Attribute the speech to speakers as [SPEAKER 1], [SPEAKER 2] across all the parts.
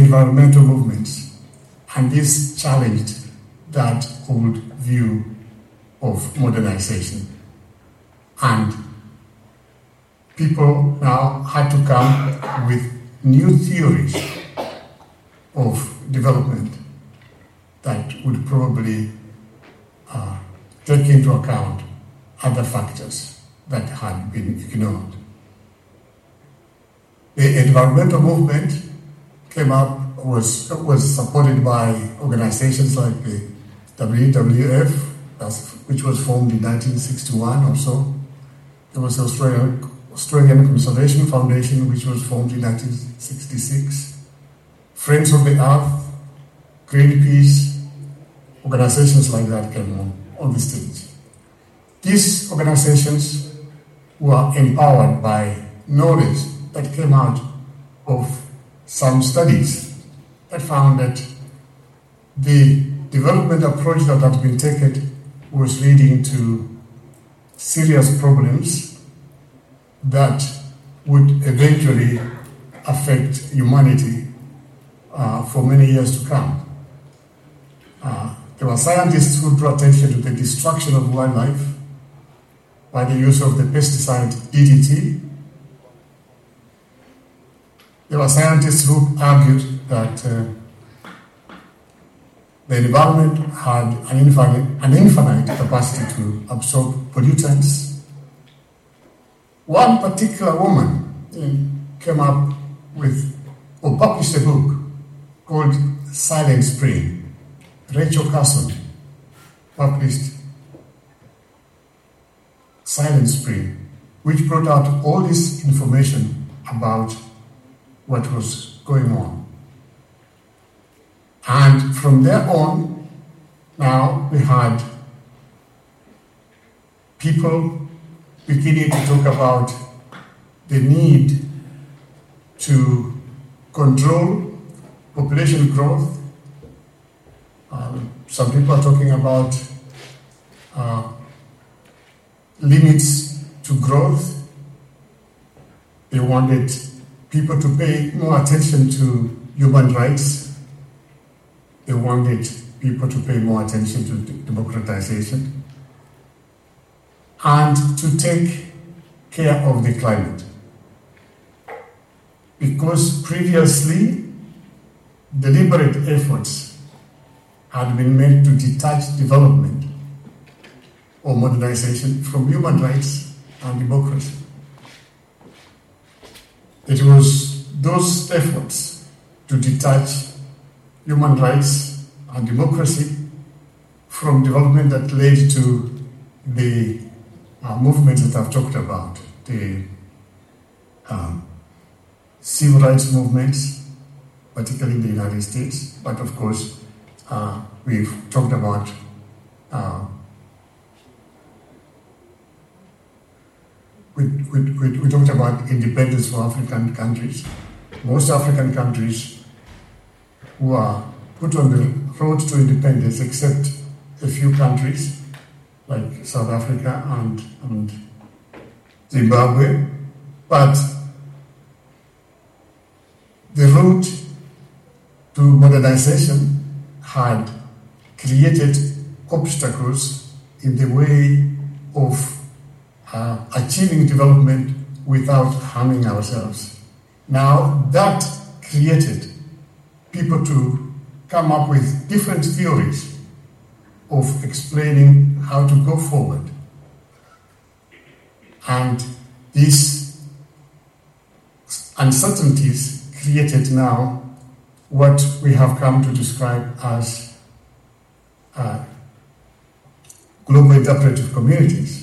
[SPEAKER 1] environmental movements, and this challenged that old view of modernization. And people now had to come with new theories of development that would probably take into account other factors that had been ignored. The environmental movement came up, was supported by organizations like the WWF, which was formed in 1961 or so. There was the Australian Conservation Foundation, which was formed in 1966. Friends of the Earth, Greenpeace, organizations like that came on the stage. These organizations were empowered by knowledge that came out of some studies that found that the development approach that had been taken was leading to serious problems that would eventually affect humanity for many years to come. There were scientists who drew attention to the destruction of wildlife by the use of the pesticide DDT. There were scientists who argued that the environment had an infinite capacity to absorb pollutants. One particular woman came up with, or published a book called Silent Spring. Rachel Carson published Silent Spring, which brought out all this information about what was going on. And from there on, now we had people beginning to talk about the need to control population growth. Some people are talking about limits to growth. They wanted people to pay more attention to human rights. They wanted people to pay more attention to democratization and to take care of the climate. Because previously, deliberate efforts had been made to detach development or modernization from human rights and democracy. It was those efforts to detach human rights and democracy from development that led to the movements that I've talked about, the civil rights movements, particularly in the United States, but of course, we've talked about we talked about independence for African countries. Most African countries were put on the road to independence, except a few countries like South Africa and Zimbabwe. But the route to modernization had created obstacles in the way of achieving development without harming ourselves. Now that created people to come up with different theories of explaining how to go forward. And these uncertainties created now what we have come to describe as global interpretive communities.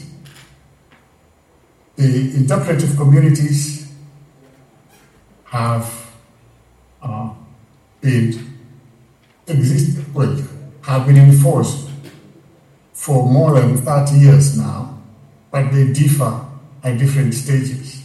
[SPEAKER 1] The interpretive communities have been enforced for more than 30 years now, but they differ at different stages.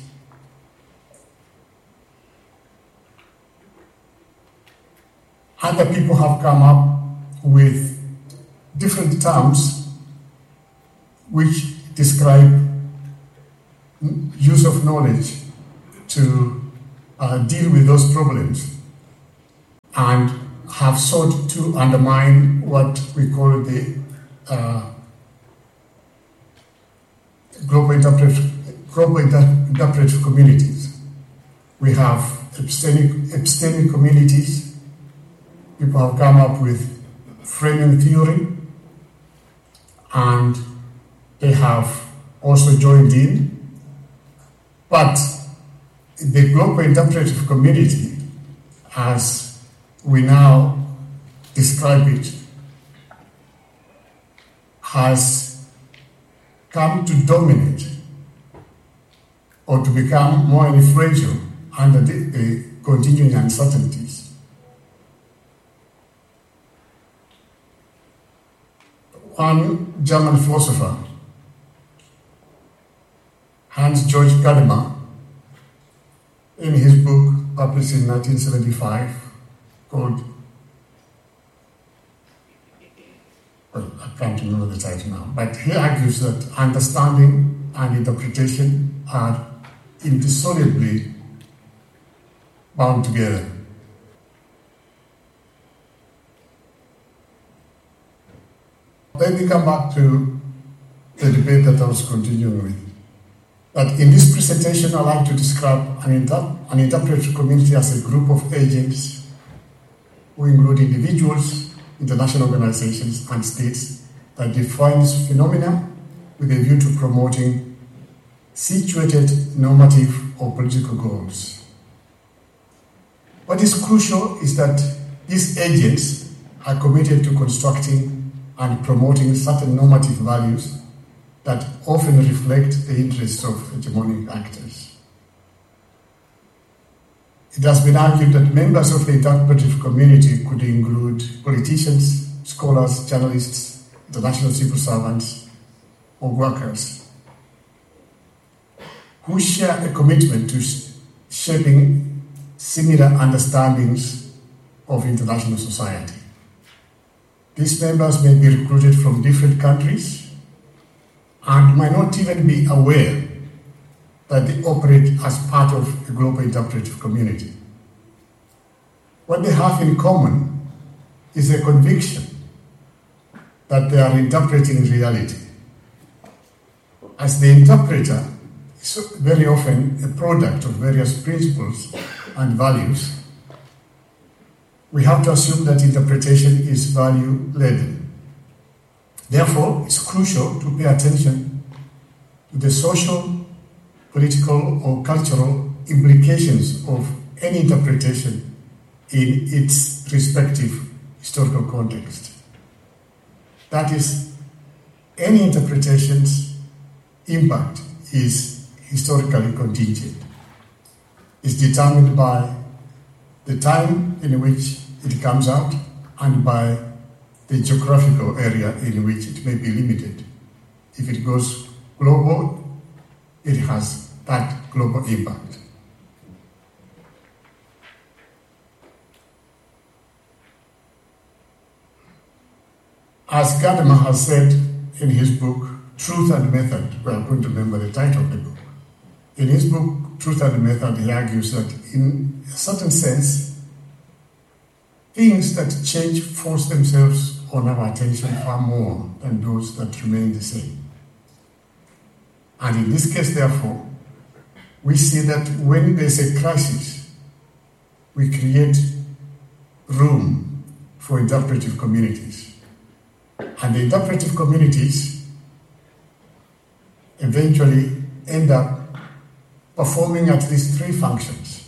[SPEAKER 1] Other people have come up with different terms which describe use of knowledge to deal with those problems. and have sought to undermine what we call the global interpretive communities. We have abstaining communities. People have come up with framing theory, and they have also joined in. But the global interpretive community, as we now describe it, has come to dominate or to become more influential under the continuing uncertainties. One German philosopher, Hans-Georg Gadamer, in his book published in 1975 called, well, I can't remember the title now, but he argues that understanding and interpretation are indissolubly bound together. Let me come back to the debate that I was continuing with. That in this presentation, I'd like to describe an interpretive community as a group of agents who include individuals, international organizations, and states that defines phenomena with a view to promoting situated normative or political goals. What is crucial is that these agents are committed to constructing and promoting certain normative values that often reflect the interests of hegemonic actors. It has been argued that members of the interpretive community could include politicians, scholars, journalists, international civil servants, or workers who share a commitment to shaping similar understandings of international society. These members may be recruited from different countries and might not even be aware that they operate as part of a global interpretive community. What they have in common is a conviction that they are interpreting reality. As the interpreter is very often a product of various principles and values, we have to assume that interpretation is value-led. Therefore, it's crucial to pay attention to the social, political, or cultural implications of any interpretation in its respective historical context. That is, any interpretation's impact is historically contingent. It's determined by the time in which it comes out and by the geographical area in which it may be limited. If it goes global, it has that global impact. As Gadamer has said in his book, Truth and Method, well, I couldn't remember the title of the book. In his book, Truth and Method, he argues that in a certain sense, things that change force themselves on our attention far more than those that remain the same. And in this case, therefore, we see that when there's a crisis, we create room for interpretive communities. And the interpretive communities eventually end up performing at least three functions.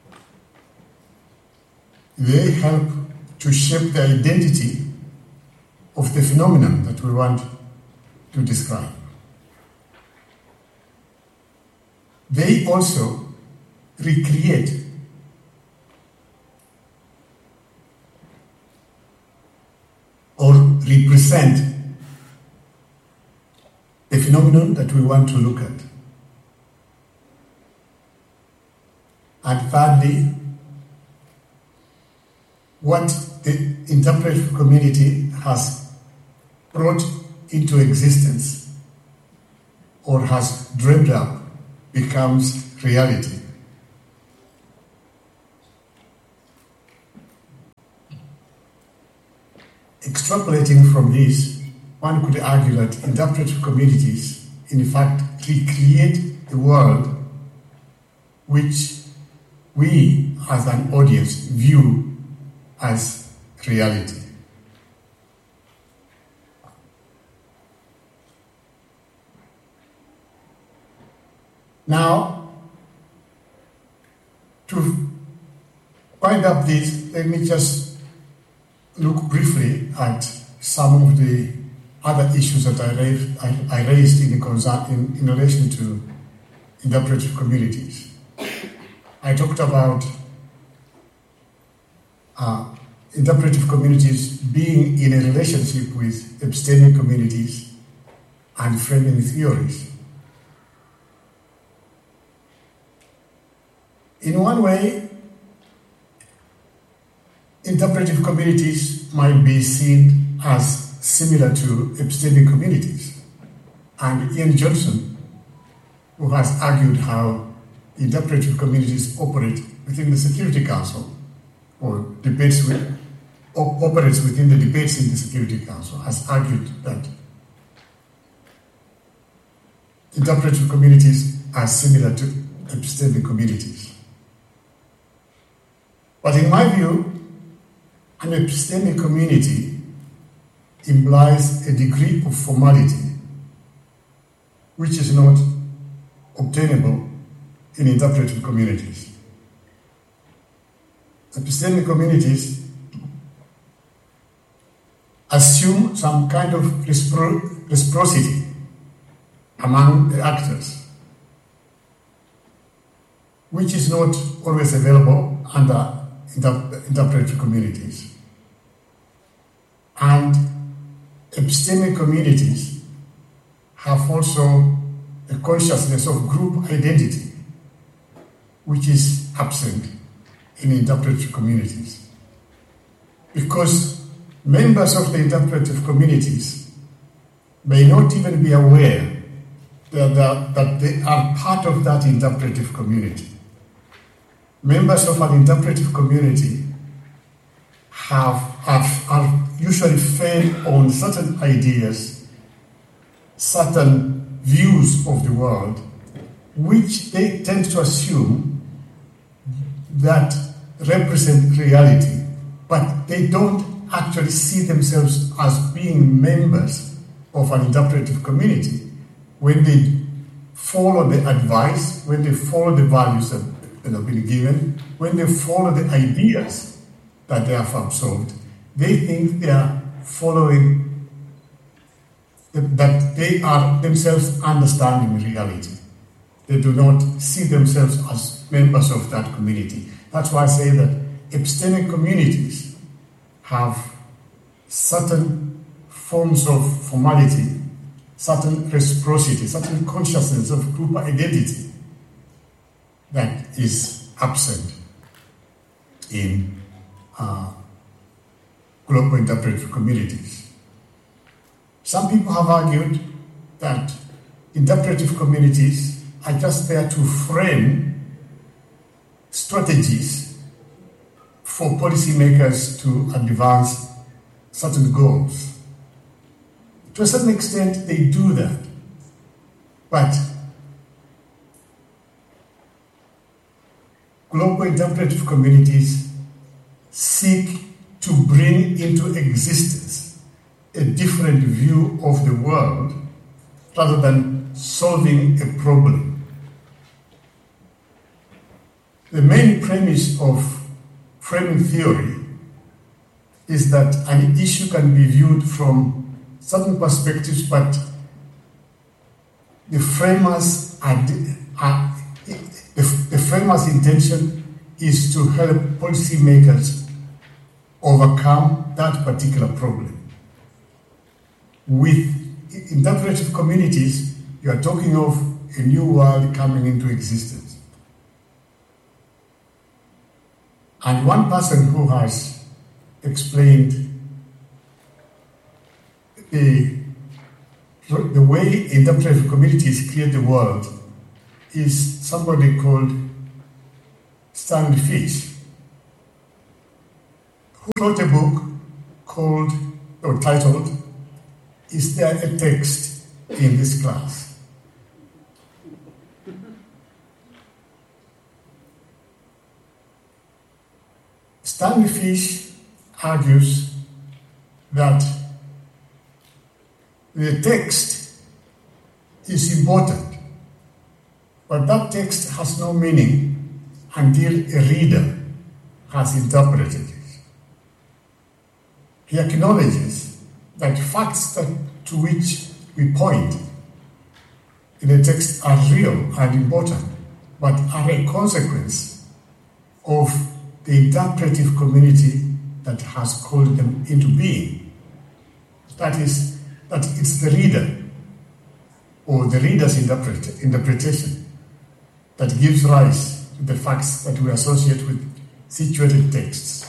[SPEAKER 1] They help to shape the identity of the phenomenon that we want to describe. They also recreate or represent the phenomenon that we want to look at. And thirdly, what the interpretive community has brought into existence or has dreamed up becomes reality. Extrapolating from this, one could argue that interpretive communities, in fact, recreate the world which we, as an audience, view as reality. Now, to wind up this, let me just look briefly at some of the other issues that I raised in relation to interpretive communities. I talked about interpretive communities being in a relationship with epistemic communities and framing theories. In one way, interpretive communities might be seen as similar to epistemic communities. And Ian Johnson, who has argued how interpretive communities operate within the Security Council, or operates within the debates in the Security Council, has argued that interpretive communities are similar to epistemic communities. But in my view, an epistemic community implies a degree of formality which is not obtainable in interpretive communities. Epistemic communities assume some kind of reciprocity among the actors, which is not always available under interpretive communities. And epistemic communities have also a consciousness of group identity, which is absent in interpretive communities. Because members of the interpretive communities may not even be aware that they are part of that interpretive community. Members of an interpretive community are usually fed on certain ideas, certain views of the world, which they tend to assume that represent reality, but they don't actually see themselves as being members of an interpretive community. When they follow the advice, when they follow the values that have been given, when they follow the ideas that they have absorbed, they think they are following, that they are themselves understanding reality. They do not see themselves as members of that community. That's why I say that epistemic communities have certain forms of formality, certain reciprocity, certain consciousness of group identity that is absent in global interpretive communities. Some people have argued that interpretive communities are just there to frame strategies for policymakers to advance certain goals. To a certain extent, they do that. But global interpretive communities seek to bring into existence a different view of the world rather than solving a problem. The main premise of framing theory is that an issue can be viewed from certain perspectives, but the framer's intention is to help policymakers overcome that particular problem. With interpretive communities, you are talking of a new world coming into existence. And one person who has explained the way interpretive communities create the world is somebody called Stanley Fish, who wrote a book called or titled, "Is There a Text in This Class?" Stanley Fish argues that the text is important, but that text has no meaning until a reader has interpreted it. He acknowledges that facts to which we point in a text are real and important, but are a consequence of the interpretive community that has called them into being. That is, that it's the reader or the reader's interpretation that gives rise to the facts that we associate with situated texts.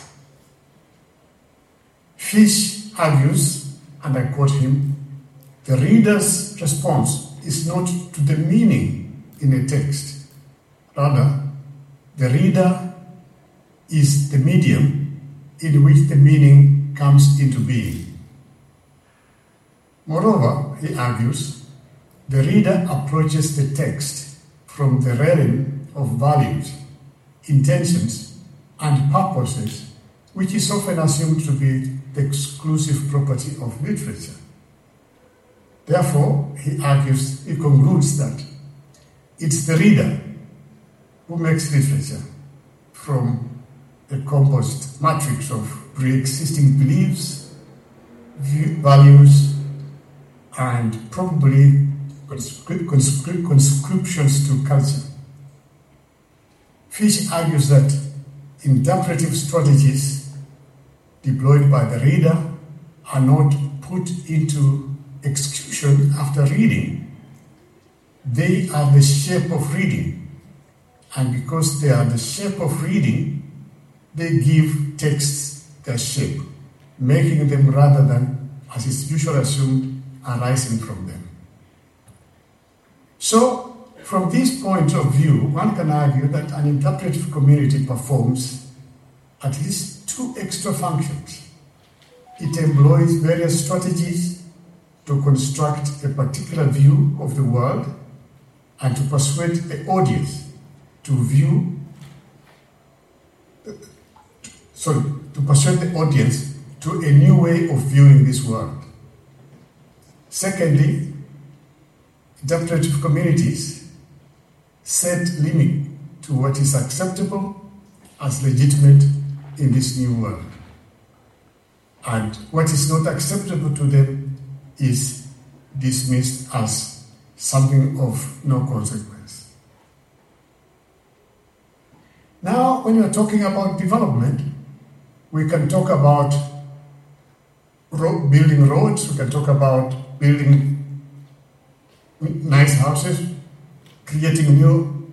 [SPEAKER 1] Fish argues, and I quote him, "The reader's response is not to the meaning in a text. Rather, the reader is the medium in which the meaning comes into being." Moreover, he argues, the reader approaches the text from the realm of values, intentions, and purposes, which is often assumed to be the exclusive property of literature. Therefore, he concludes that it's the reader who makes literature from a composed matrix of pre-existing beliefs, values, and probably conscriptions to culture. Fish argues that interpretive strategies deployed by the reader are not put into execution after reading. They are the shape of reading, and because they are the shape of reading, they give texts their shape, making them rather than, as is usually assumed, arising from them. So, from this point of view, one can argue that an interpretive community performs at least two extra functions. It employs various strategies to construct a particular view of the world and to persuade the audience to persuade the audience to a new way of viewing this world. Secondly, interpretive communities set limit to what is acceptable as legitimate in this new world. And what is not acceptable to them is dismissed as something of no consequence. Now, when you're talking about development, we can talk about building roads, we can talk about building nice houses, creating new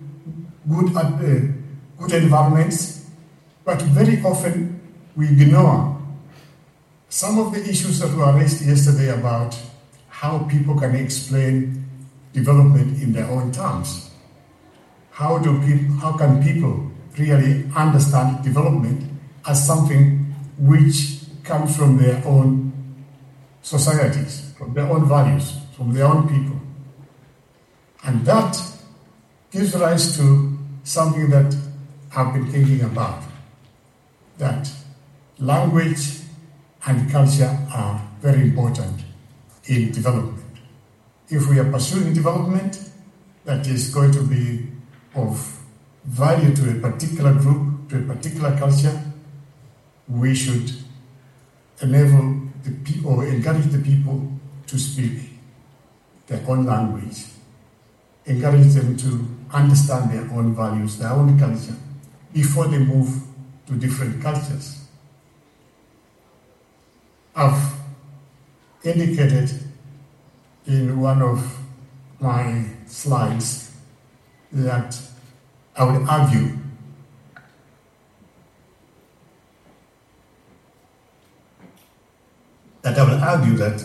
[SPEAKER 1] good environments, but very often we ignore some of the issues that were raised yesterday about how people can explain development in their own terms. How can people really understand development as something which comes from their own societies, from their own values, from their own people? And that gives rise to something that I've been thinking about, that language and culture are very important in development. If we are pursuing development that is going to be of value to a particular group, to a particular culture, we should enable the people, or encourage the people to speak their own language, encourage them to understand their own values, their own culture, before they move to different cultures. I've indicated in one of my slides that I would argue that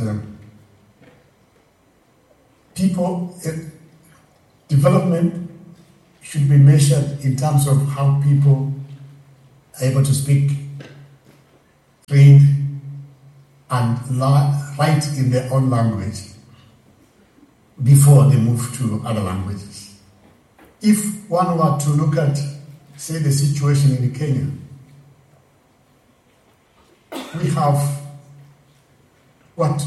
[SPEAKER 1] development should be measured in terms of how people are able to speak, read, and write in their own language before they move to other languages. If one were to look at, say, the situation in Kenya, we have what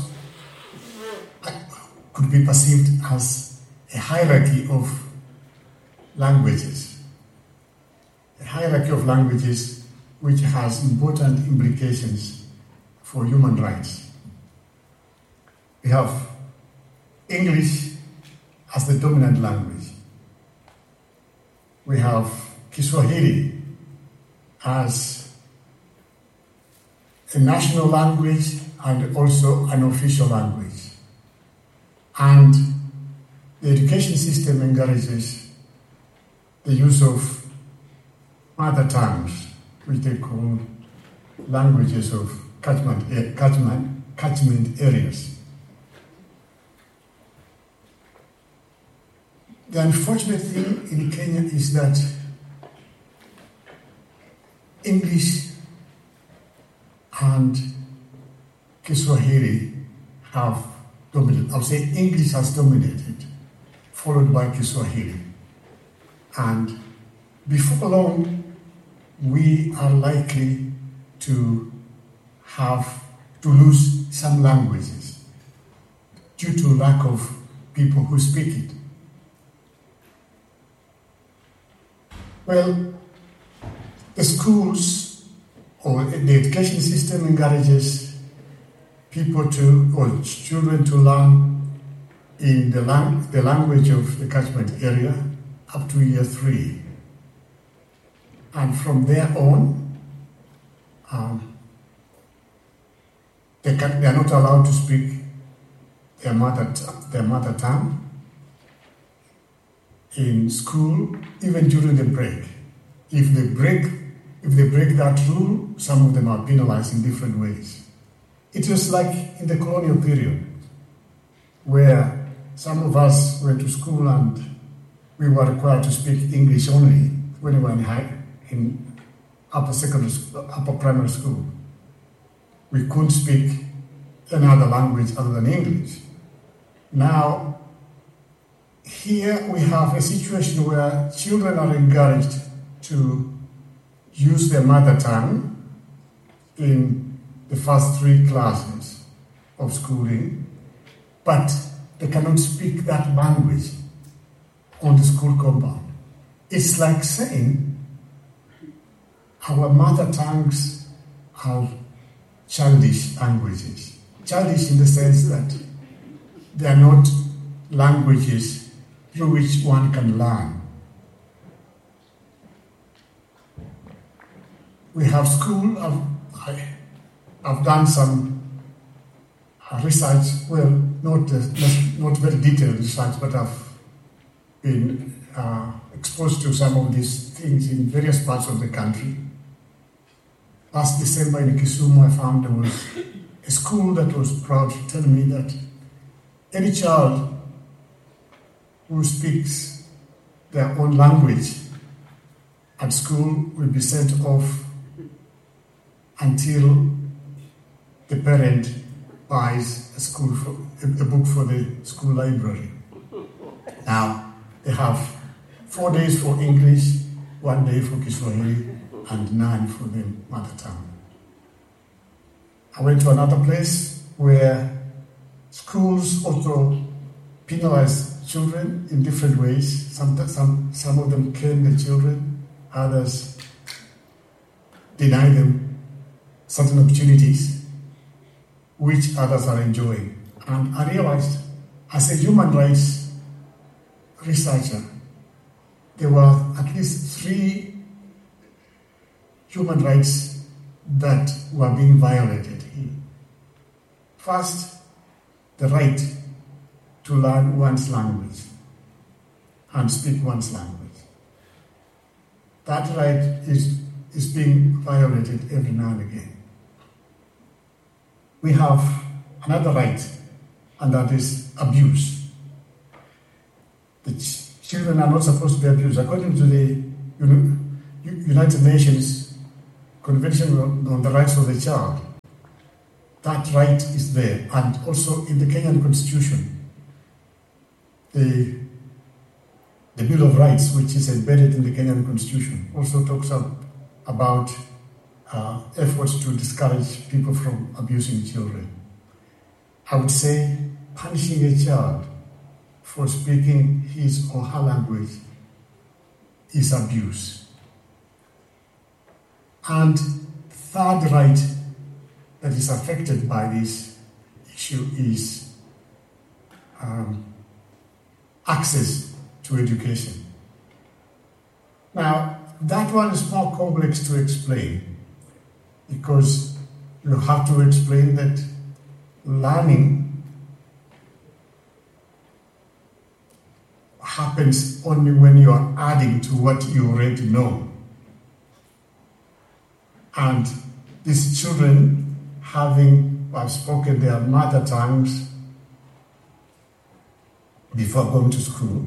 [SPEAKER 1] could be perceived as a hierarchy of languages. A hierarchy of languages which has important implications for human rights. We have English as the dominant language. We have Kiswahili as a national language and also an official language. And the education system encourages the use of mother tongues, which they call languages of catchment areas. The unfortunate thing in Kenya is that English and Kiswahili have dominated. I'll say English has dominated, followed by Kiswahili. And before long, we are likely to lose some languages due to lack of people who speak it. Well, the schools or the education system encourages children to learn in the language of the catchment area up to year 3. And from there on, they are not allowed to speak their mother tongue in school, even during the break. If they break that rule, some of them are penalized in different ways. It was like in the colonial period, where some of us went to school and we were required to speak English only when we were in upper primary school. We couldn't speak any other language other than English. Now, here we have a situation where children are encouraged to use their mother tongue in the first 3 classes of schooling, but they cannot speak that language on the school compound. It's like saying our mother tongues are childish languages. Childish in the sense that they are not languages through which one can learn. We have school, I've done some research, well, not very detailed research, but I've been exposed to some of these things in various parts of the country. Last December in Kisumu, I found there was a school that was proud to tell me that any child who speaks their own language at school will be sent off until the parent buys a book for the school library. Now, they have 4 days for English, 1 day for Kiswahili, and 9 for the mother tongue. I went to another place where schools also penalize children in different ways. Some of them cane the children, others deny them certain opportunities, which others are enjoying. And I realized, as a human rights researcher, there were at least 3 human rights that were being violated here. First, the right to learn one's language and speak one's language. That right is being violated every now and again. We have another right, and that is abuse. The children are not supposed to be abused. According to the United Nations Convention on the Rights of the Child, that right is there. And also in the Kenyan Constitution, the Bill of Rights, which is embedded in the Kenyan Constitution, also talks about efforts to discourage people from abusing children. I would say punishing a child for speaking his or her language is abuse. And third right that is affected by this issue is access to education. Now, that one is more complex to explain because you have to explain that learning happens only when you are adding to what you already know. And these children, having spoken their mother tongues before going to school,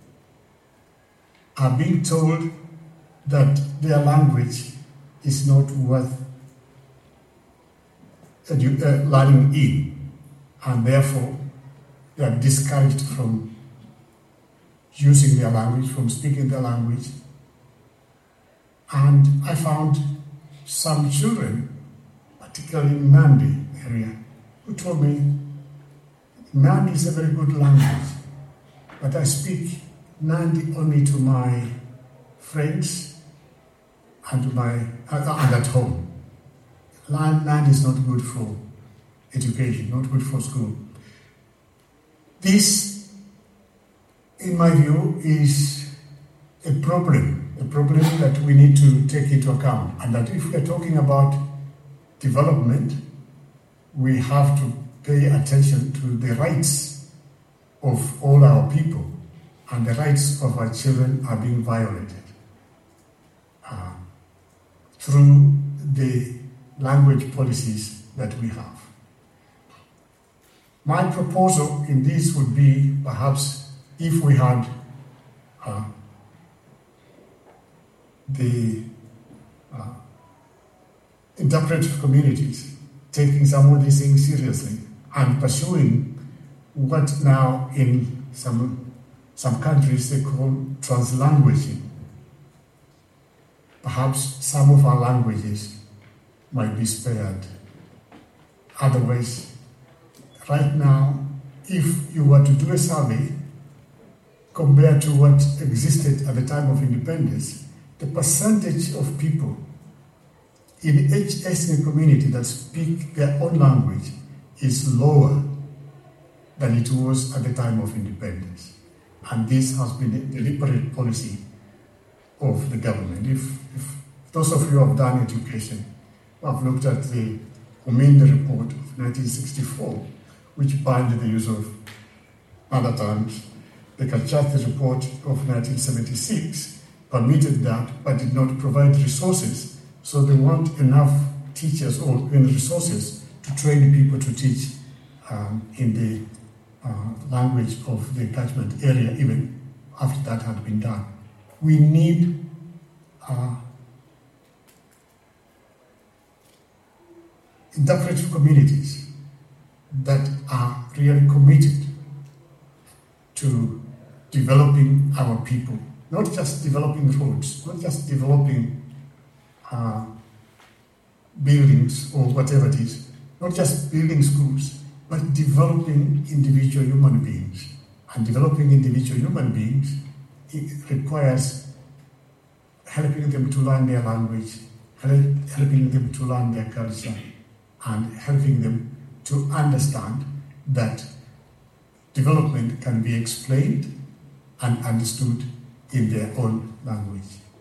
[SPEAKER 1] are being told that their language is not worth learning in, and therefore they are discouraged from using their language, from speaking their language. And I found some children, particularly in Nandi area, who told me, Nandi is a very good language, but I speak Nandi only to my friends and and at home. Nandi is not good for education, not good for school. This, in my view, is a problem that we need to take into account. And that if we're talking about development, we have to pay attention to the rights of all our people, and the rights of our children are being violated through the language policies that we have. My proposal in this would be perhaps if we had the interpretive communities taking some of these things seriously and pursuing what now in some countries they call translanguaging. Perhaps some of our languages might be spared. Otherwise, right now, if you were to do a survey compared to what existed at the time of independence, the percentage of people in each ethnic community that speak their own language is lower than it was at the time of independence. And this has been a deliberate policy of the government. If those of you who have done education, have looked at the Ominde report of 1964, which banned the use of mother tongues, the Kalchathi report of 1976 permitted that, but did not provide resources, so there weren't enough teachers or resources to train people to teach in the language of the catchment area, even after that had been done. We need interpretive communities that are really committed to developing our people, not just developing roads, not just developing buildings or whatever it is, not just building schools, but developing individual human beings. And developing individual human beings, it requires helping them to learn their language, helping them to learn their culture, and helping them to understand that development can be explained and understood in their own language.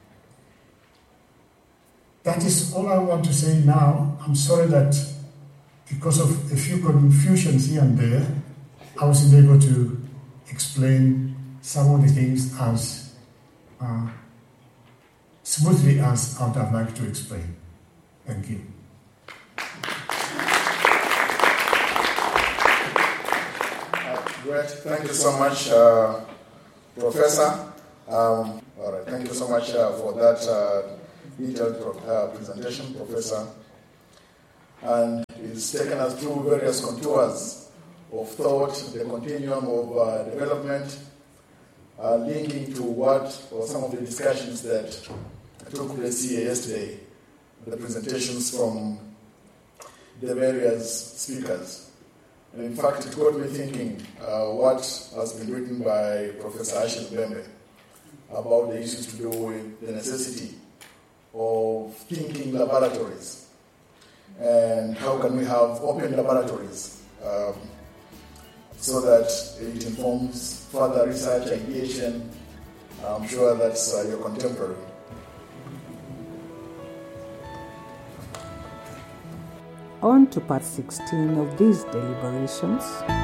[SPEAKER 1] That is all I want to say now. I'm sorry that because of a few confusions here and there, I wasn't able to explain some of the things as smoothly as I would have liked to explain. Thank you.
[SPEAKER 2] Great. Thank you so much, Professor. All right. Thank you so much for that detailed presentation, Professor. and it's taken us through various contours of thought, the continuum of development, linking to what were some of the discussions that took place here yesterday, the presentations from the various speakers. And in fact, it got me thinking what has been written by Professor Ashil Bembe about the issues to do with the necessity of thinking laboratories and how can we have open laboratories so that it informs further research, ideation. I'm sure that's your contemporary.
[SPEAKER 3] On to part 16 of these deliberations.